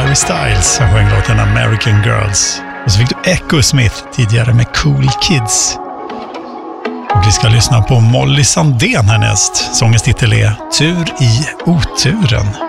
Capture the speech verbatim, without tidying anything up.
Harry Styles som sjöng låten American Girls. Och så fick du Echo Smith tidigare med Cool Kids. Och vi ska lyssna på Molly Sandén härnäst. Sångens titel är Tur i oturen.